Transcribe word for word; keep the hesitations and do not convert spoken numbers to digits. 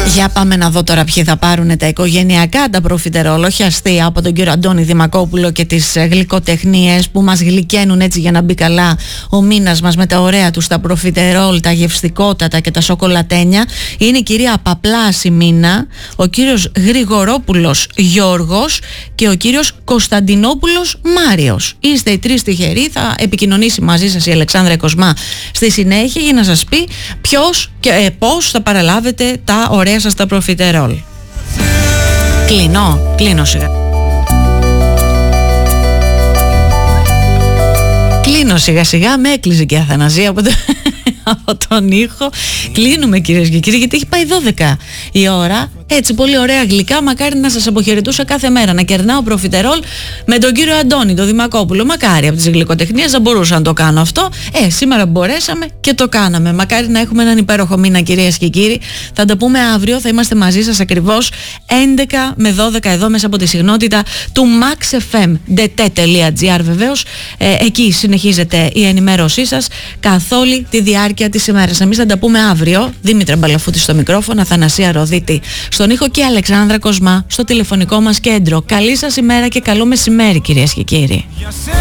Για πάμε να δω τώρα ποιοι θα πάρουν τα οικογενειακά τα προφιτερόλ, όχι αστεία, από τον κύριο Αντώνη Δημακόπουλο και τις γλυκοτεχνίες που μας γλυκαίνουν έτσι για να μπει καλά ο μήνας μας με τα ωραία τους, τα προφιτερόλ, τα γευστικότατα και τα σοκολατένια. Είναι η κυρία Παπλάση Μίνα, ο κύριος Γρηγορόπουλος Γιώργος και ο κύριος Κωνσταντινόπουλος Μάριος. Είστε οι τρεις τυχεροί, θα επικοινωνήσει μαζί σας η Αλεξάνδρα Κοσμά στη συνέχεια για να σας πει ποιος και ε, πώς θα παραλάβετε τα ωραία σας τα προφιτερόλ. Κλείνω, κλείνω σιγά. Κλείνω σιγά σιγά, με έκλεισε και η Αθανασία από, το, από τον ήχο. Κλείνουμε κυρίες και κύριοι, γιατί έχει πάει δώδεκα η ώρα. Έτσι πολύ ωραία γλυκά, μακάρι να σας αποχαιρετούσα κάθε μέρα, να κερνάω προφιτερόλ με τον κύριο Αντώνη, τον Δημακόπουλο. Μακάρι από τις γλυκοτεχνίες να μπορούσα να το κάνω αυτό. Ε, σήμερα μπορέσαμε και το κάναμε. Μακάρι να έχουμε έναν υπέροχο μήνα, κυρίες και κύριοι. Θα τα πούμε αύριο, θα είμαστε μαζί σας ακριβώς έντεκα με δώδεκα εδώ μέσα από τη συχνότητα του max f m punto d t punto g r βεβαίως. Ε, εκεί συνεχίζεται η ενημέρωσή σας καθ' όλη τη διάρκεια της ημέρας. Εμείς θα τα πούμε αύριο. Δήμητρα Μπαλαφούτη στο μικρόφωνο, Αθανασία Ροδίτη στον ήχο και Αλεξάνδρα Κοσμά στο τηλεφωνικό μας κέντρο. Καλή σας ημέρα και καλό μεσημέρι, κυρίες και κύριοι.